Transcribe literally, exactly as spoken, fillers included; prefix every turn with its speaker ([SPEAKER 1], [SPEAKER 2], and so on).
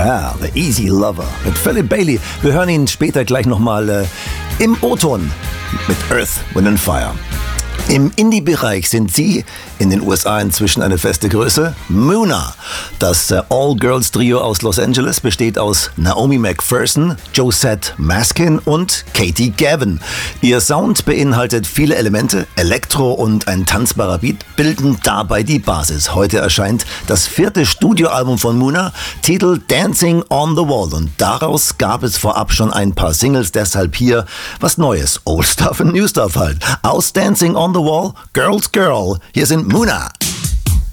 [SPEAKER 1] Ja, The Easy Lover mit Philip Bailey. Wir hören ihn später gleich nochmal äh, im O-Ton mit Earth, Wind and Fire. Im Indie-Bereich sind sie in den U S A inzwischen eine feste Größe. Muna, das äh, All-Girls-Trio aus Los Angeles, besteht aus Naomi McPherson, Josette Maskin und Katie Gavin. Ihr Sound beinhaltet viele Elemente, Elektro und ein tanzbarer Beat bilden dabei die Basis. Heute erscheint das vierte Studioalbum von Muna, Titel Dancing on the Wall. Und daraus gab es vorab schon ein paar Singles, deshalb hier was Neues. Old Stuff und New Stuff halt. Aus Dancing on the Wall, Girls Girl. Hier sind Muna.